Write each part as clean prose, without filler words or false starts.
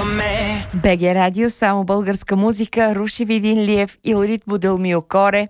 БГ Радио, само българска музика, Руше Видинлиев и Орит Будълмил Коре.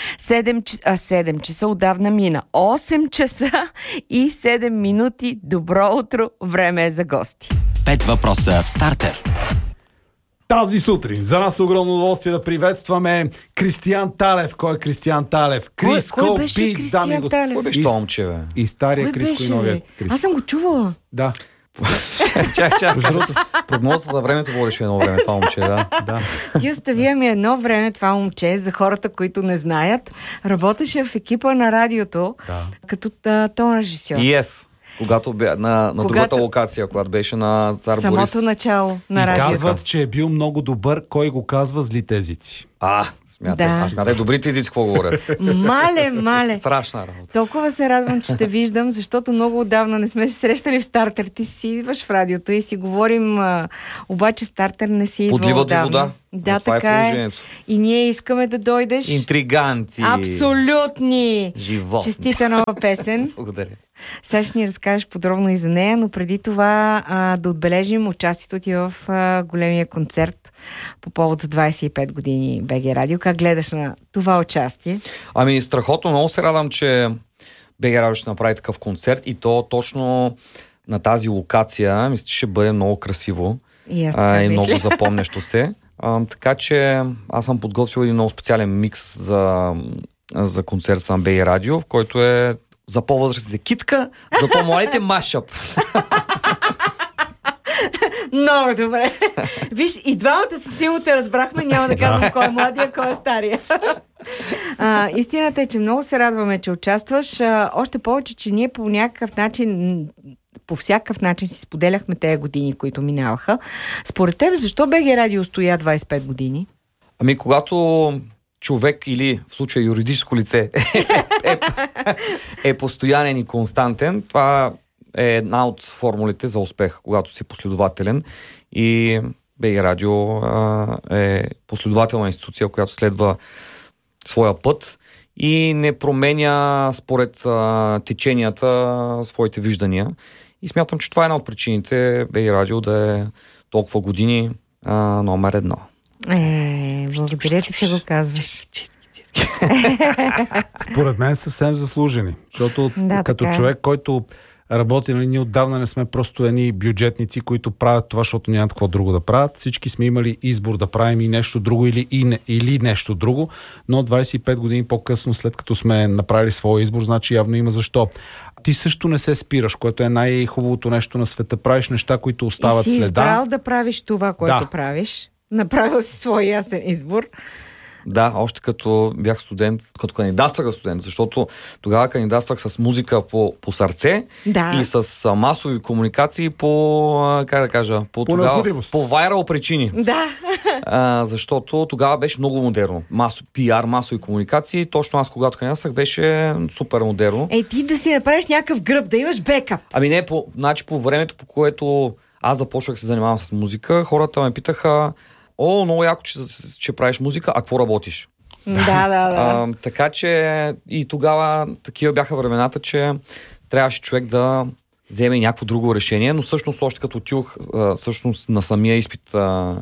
7 часа отдавна мина. 8 часа и 7 минути. Добро утро, време е за гости. 5 въпроса в стартер. Тази сутрин за нас е огромно удоволствие да приветстваме Кристиян Талев. Кой е Кристиян Талев? Кой беше Кристиян Талев? Кой беше това момче, бе? И стария Кой Криско беше, и новият Криско. Аз съм го чувала. Да. Чак. Прогнозата за времето водеше едно време това момче, да. Ти оставя ми едно време това момче, за хората, които не знаят. Работеше в екипа на радиото, като тон режисьор. Yes. Когато бе на другата локация, когато беше на Цар Борис. Самото начало на радиото. Казват, че е бил много добър. Кой го казва? Злите езици. Смятай. Да. Аз смятай добрите езици, какво говорят. Мале. Страшна работа. Толкова се радвам, че те виждам, защото много отдавна не сме се срещали в стартер. Ти си идваш в радиото и си говорим, обаче в стартер не си идва Подливат отдавна. вода. Да, това така е е. положението. И ние искаме да дойдеш. Интриганти. Абсолютни. Живот. Честита нова песен. Благодаря. Сега ще ни разкажеш подробно и за нея, но преди това да отбележим участието ти в големия концерт по повод 25 години БГ Радио. Как гледаш на това участие? Ами страхотно, много се радвам, че БГ Радио ще направи такъв концерт и то точно на тази локация. Мисля, че ще бъде много красиво И аз така и мисля. много запомнящо се. Така че аз съм подготвил един много специален микс за концерта на БГ Радио, в който е за по-възрастните китка, за по-младите машъп. Много добре. Виж, и двамата със силно те разбрахме, няма да казвам кой е младия, кой е стария. Истината е, че много се радваме, че участваш. Още повече, че ние по всякакъв начин си споделяхме тези години, които минаваха. Според теб, защо БГ Радио стоя 25 години? Ами когато човек или в случая юридическо лице е постоянен и константен, това е една от формулите за успех, когато си последователен. И БГ Радио е последователна институция, която следва своя път и не променя според теченията своите виждания. И смятам, че това е една от причините БГ Радио да е толкова години номер 1. Благодаря ти, че го казваш. Според мен съвсем заслужени. Защото като човек, който работи, ние отдавна не сме просто едни бюджетници, които правят това, защото нямат какво друго да правят. Всички сме имали избор да правим и нещо друго или нещо друго, но 25 години по-късно, след като сме направили своя избор, значи явно има защо. Ти също не се спираш, което е най-хубавото нещо на света. Правиш неща, които остават и си следа. избрал да правиш това, което правиш. Направил си свой ясен избор. Да, още като бях студент, като кандидатствах студент, защото тогава кандидатствах с музика по сърце и с масови комуникации по вайрал причини. Да. Защото тогава беше много модерно. Пиар, масови комуникации. Точно аз, когато кандидатствах, беше супер модерно. Ти да си направиш някакъв гръб, да имаш бекъп. Ами не, по времето, по което аз започнах да се занимавам с музика, хората ме питаха: много яко, че правиш музика, а какво работиш? Да. Така че и тогава такива бяха времената, че трябваше човек да вземе някакво друго решение, но всъщност още като отидох на самия изпит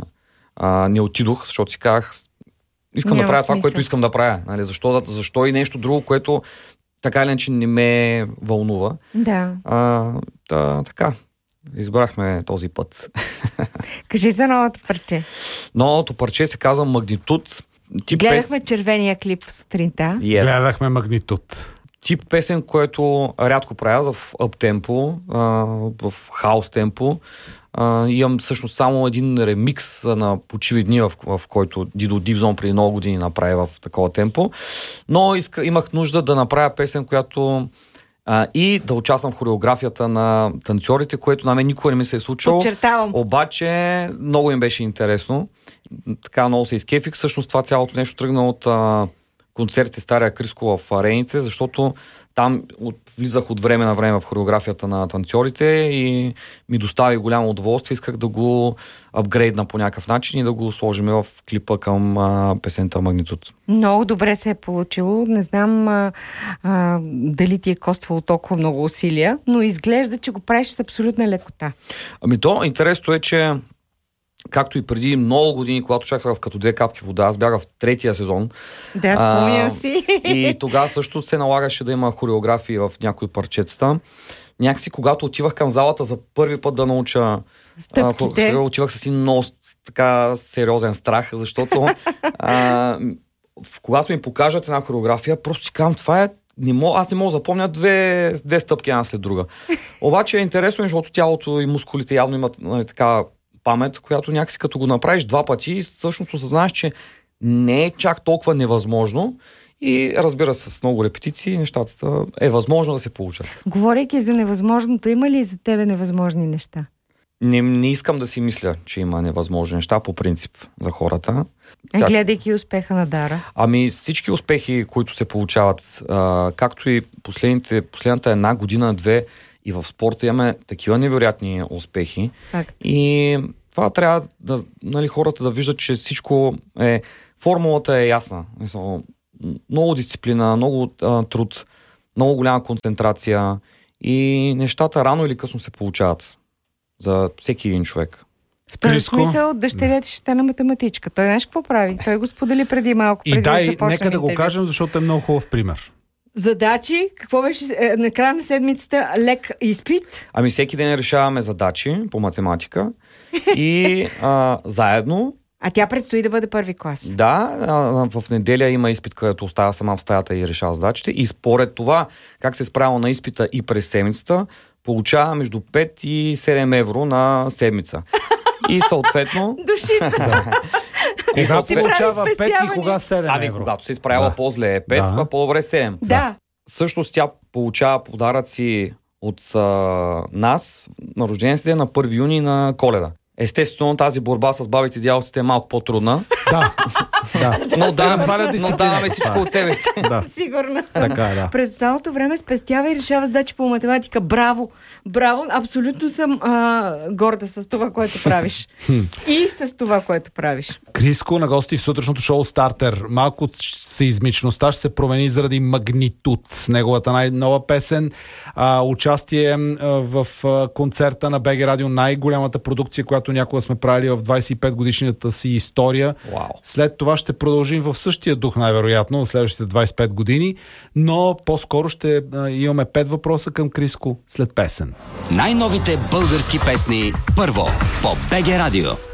не отидох, защото си казах, искам да правя това, което искам да правя. Нали? Защо и нещо друго, което така или иначе не ме вълнува. Да. Така. Избрахме този път. Кажи за новото парче. Новото парче се казва Магнитуд. Гледахме червения клип сутринта. Yes. Гледахме Магнитуд. Тип песен, което рядко правя в ъп-темпо, в хаос темпо. Имам всъщност само един ремикс на почиви дни, в който Дидо Дипзон преди много години направи в такова темпо. Но имах нужда да направя песен, която и да участвам в хореографията на танцорите, което на мен никога не ми се е случило. Подчертавам. Обаче много им беше интересно. Така много се изкефих. Всъщност това цялото нещо тръгна от концертите Стария Криско в арените, защото там влизах от време на време в хореографията на танцорите и ми достави голямо удоволствие. Исках да го апгрейдна по някакъв начин и да го сложим в клипа към песента Магнитуд. Много добре се е получило. Не знам дали ти е коствало толкова много усилия, но изглежда, че го правиш с абсолютна лекота. Ами то интересно е, че както и преди много години, когато чаках като 2 капки вода, аз бях в 3-я сезон. Да, спомням си. И тогава също се налагаше да има хореографии в някои парчетата. Някакси, когато отивах към залата за първи път да науча стъпките, отивах с един много така сериозен страх, защото когато ми покажат една хореография, просто си казвам, това е аз не мога да запомня две стъпки една след друга. Обаче е интересно, защото тялото и мускулите явно имат така памет, която някакси като го направиш 2 пъти и всъщност осъзнаеш, че не е чак толкова невъзможно и разбира се, с много репетиции нещата е възможно да се получат. Говорейки за невъзможното, има ли за тебе невъзможни неща? Не искам да си мисля, че има невъзможни неща по принцип за хората. Гледайки успеха на Дара. Всички успехи, които се получават, както и последната 1 година, 2 и в спорта имаме такива невероятни успехи. Факт. И това трябва хората да виждат, че всичко формулата е ясна. Много дисциплина, много труд, много голяма концентрация и нещата рано или късно се получават за всеки един човек. В този смисъл дъщеря ти ще стане математичка. Той знаеш какво прави? Той го сподели преди малко. И нека да го кажем, защото е много хубав пример. Задачи, какво беше на края на седмицата? Лек изпит? Всеки ден решаваме задачи по математика и заедно. А тя предстои да бъде 1-ви клас. Да, в неделя има изпит, където остава сама в стаята и решава задачите. И според това, как се справя на изпита и през седмицата, получава между 5 и 7 евро на седмица. И съответно... Душица! Кога се получава 5 и кога 7 евро? Когато се изправила по-зле е 5, по-добре 7. Да. Всъщност тя получава подаръци от нас на рождения си ден на 1 юни на Коледа. Естествено, тази борба с бабите и дядовците е малко по-трудна. Да. Но даваме всичко от себе си. Сигурно съм. Така, да. През останалото време спестява и решава задачи по математика. Браво! Браво! Абсолютно съм горда с това, което правиш. И с това, което правиш. Криско на гости в сутрешното шоу Стартер. Малко сеизмичността ще се промени заради Магнитуд. Неговата най-нова песен. Участие в концерта на БГ Радио, най-голямата продукция, която някога сме правили в 25 годишната си история. Wow. След това ще продължим в същия дух, най-вероятно, в следващите 25 години, но по-скоро ще имаме 5 въпроса към Криско след песен. Най-новите български песни първо по БГ Радио.